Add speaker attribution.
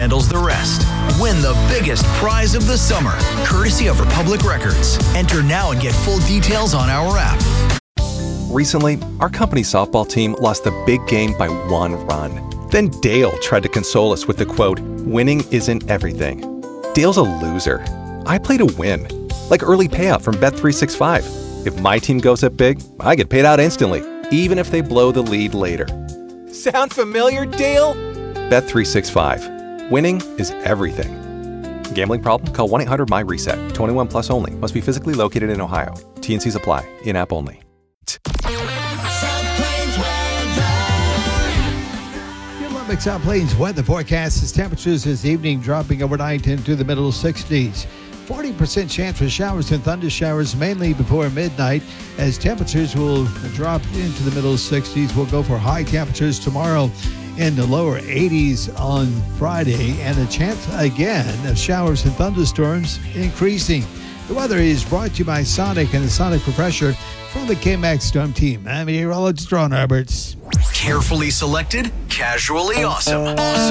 Speaker 1: handles the rest. Win the biggest prize of the summer, courtesy of Republic Records. Enter now and get full details on our app.
Speaker 2: Recently, our company softball team lost the big game by 1 run. Then Dale tried to console us with the quote, "Winning isn't everything." Dale's a loser. I play to win, like early payout from Bet365. If my team goes up big, I get paid out instantly, even if they blow the lead later. Sound familiar, Dale? Bet365. Winning is everything. Gambling problem? Call 1-800-MY-RESET. 21 plus only. Must be physically located in Ohio. T&Cs apply. In-app only.
Speaker 3: South Plains weather forecast is temperatures this evening dropping overnight into the middle 60s. 40% chance for showers and thunder showers mainly before midnight, as temperatures will drop into the middle 60s. We'll go for high temperatures tomorrow in the lower 80s on Friday, and a chance again of showers and thunderstorms increasing. The weather is brought to you by Sonic and the Sonic Refresher from the K-Max Storm Team. I'm meteorologist Ron Roberts.
Speaker 1: Carefully selected, casually awesome.